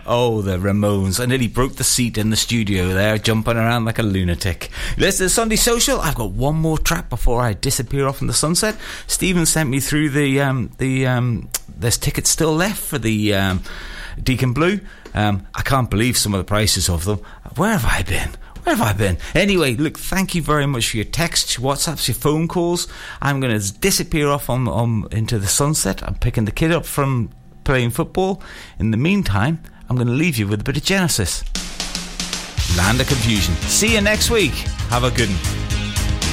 Oh, the Ramones. I nearly broke the seat in the studio there, jumping around like a lunatic. Listen to Sunday Social. I've got one more track before I disappear off in the sunset. Stephen sent me through there's tickets still left for the Deacon Blue. I can't believe some of the prices of them. Where have I been? Anyway, look, thank you very much for your texts, your WhatsApps, your phone calls. I'm going to disappear off on into the sunset. I'm picking the kid up from playing football. In the meantime, I'm going to leave you with a bit of Genesis. Land of Confusion. See you next week. Have a good one.